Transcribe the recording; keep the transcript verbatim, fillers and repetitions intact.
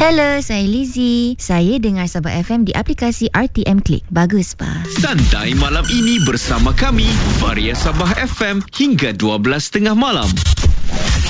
Hello, saya Lizzie. Saya dengar Sabah F M di aplikasi R T M Click. Bagus, pa. Santai malam ini bersama kami, Varia Sabah F M hingga dua belas tiga puluh malam.